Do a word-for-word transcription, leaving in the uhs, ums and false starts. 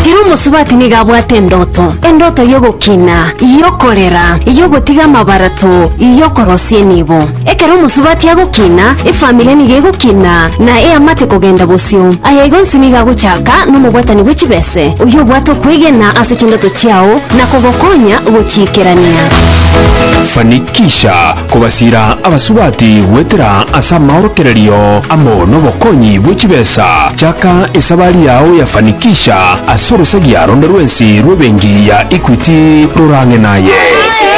ekero musubati nigabwate ndoto endoto yogokina yokorera yogotiga mabarato yokorosie nibo ekero musubati agokina efamily nigegokina na eamate kogenda bosio ayegonsi nigaguchaka numugwatani gwechibese uyo bwato kwegena ase chindoto chiao na kugokonya guchikerania. Fanikisha kubasira abasubati gwetera asa maorokererio amo nobokonyi bwechibesa chaka esabari yao ya Fanikisha asoro sagia ronda rwensi rwebengi ya Equity rurange naye.